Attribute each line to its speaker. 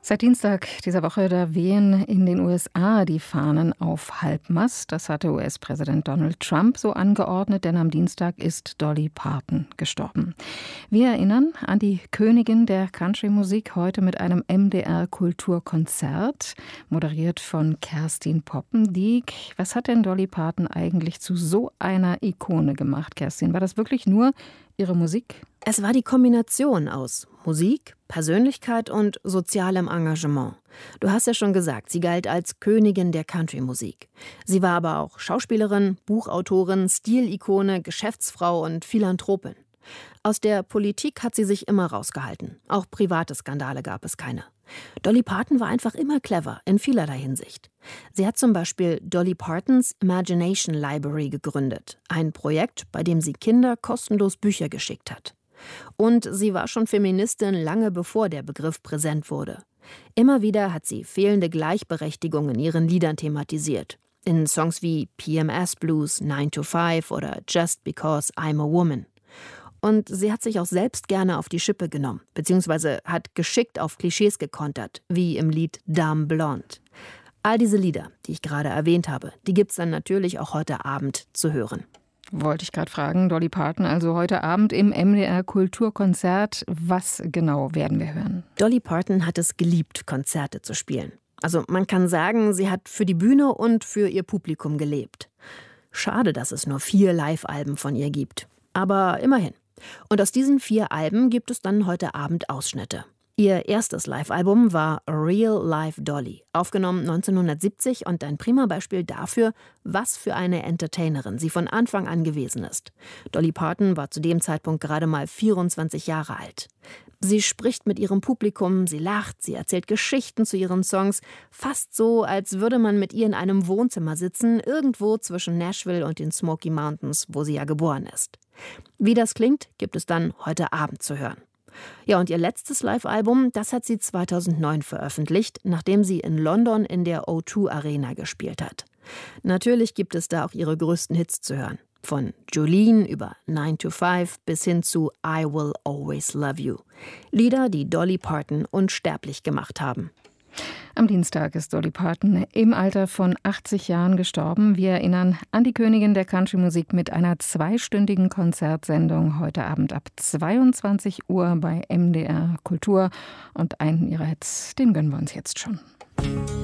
Speaker 1: Seit Dienstag dieser Woche, da wehen in den USA die Fahnen auf Halbmast. Das hatte US-Präsident Donald Trump so angeordnet, denn am Dienstag ist Dolly Parton gestorben. Wir erinnern an die Königin der Country-Musik heute mit einem MDR-Kulturkonzert, moderiert von Kerstin Poppendiek. Was hat denn Dolly Parton eigentlich zu so einer Ikone gemacht, Kerstin? War das wirklich nur ihre Musik?
Speaker 2: Es war die Kombination aus Musik, Persönlichkeit und sozialem Engagement. Du hast ja schon gesagt, sie galt als Königin der Country-Musik. Sie war aber auch Schauspielerin, Buchautorin, Stilikone, Geschäftsfrau und Philanthropin. Aus der Politik hat sie sich immer rausgehalten. Auch private Skandale gab es keine. Dolly Parton war einfach immer clever, in vielerlei Hinsicht. Sie hat zum Beispiel Dolly Partons Imagination Library gegründet. Ein Projekt, bei dem sie Kinder kostenlos Bücher geschickt hat. Und sie war schon Feministin lange bevor der Begriff präsent wurde. Immer wieder hat sie fehlende Gleichberechtigung in ihren Liedern thematisiert. In Songs wie PMS Blues, 9 to 5 oder Just Because I'm a Woman. Und sie hat sich auch selbst gerne auf die Schippe genommen, beziehungsweise hat geschickt auf Klischees gekontert, wie im Lied Dame Blonde. All diese Lieder, die ich gerade erwähnt habe, die gibt's dann natürlich auch heute Abend zu hören.
Speaker 1: Wollte ich gerade fragen, Dolly Parton, also heute Abend im MDR Kulturkonzert. Was genau werden wir hören?
Speaker 2: Dolly Parton hat es geliebt, Konzerte zu spielen. Also man kann sagen, sie hat für die Bühne und für ihr Publikum gelebt. Schade, dass es nur 4 Live-Alben von ihr gibt. Aber immerhin. Und aus diesen 4 Alben gibt es dann heute Abend Ausschnitte. Ihr erstes Live-Album war A Real Life Dolly, aufgenommen 1970 und ein prima Beispiel dafür, was für eine Entertainerin sie von Anfang an gewesen ist. Dolly Parton war zu dem Zeitpunkt gerade mal 24 Jahre alt. Sie spricht mit ihrem Publikum, sie lacht, sie erzählt Geschichten zu ihren Songs, fast so, als würde man mit ihr in einem Wohnzimmer sitzen, irgendwo zwischen Nashville und den Smoky Mountains, wo sie ja geboren ist. Wie das klingt, gibt es dann heute Abend zu hören. Ja, und ihr letztes Live-Album, das hat sie 2009 veröffentlicht, nachdem sie in London in der O2 Arena gespielt hat. Natürlich gibt es da auch ihre größten Hits zu hören. Von Jolene über 9 to 5 bis hin zu I Will Always Love You. Lieder, die Dolly Parton unsterblich gemacht haben.
Speaker 1: Am Dienstag ist Dolly Parton im Alter von 80 Jahren gestorben. Wir erinnern an die Königin der Country-Musik mit einer 2-stündigen Konzertsendung heute Abend ab 22 Uhr bei MDR Kultur. Und einen ihrer Hits, den gönnen wir uns jetzt schon.